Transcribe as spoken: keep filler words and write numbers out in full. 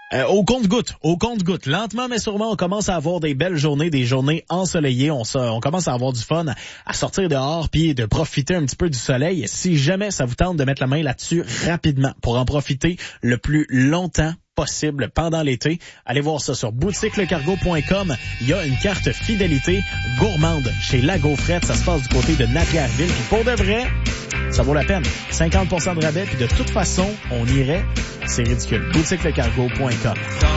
Euh, au compte-goutte, au compte-goutte. Lentement mais sûrement, on commence à avoir des belles journées, des journées ensoleillées. On, on commence à avoir du fun, à sortir dehors puis de profiter un petit peu du soleil. Si jamais ça vous tente de mettre la main là-dessus rapidement pour en profiter le plus longtemps possible pendant l'été, allez voir ça sur boutique le cargo point com. Il y a une carte fidélité gourmande chez La Gaufrette. Ça se passe du côté de Napierville. Puis pour de vrai, ça vaut la peine. cinquante pour cent de rabais. Puis de toute façon, on irait. C'est ridicule. boutique le cargo point com.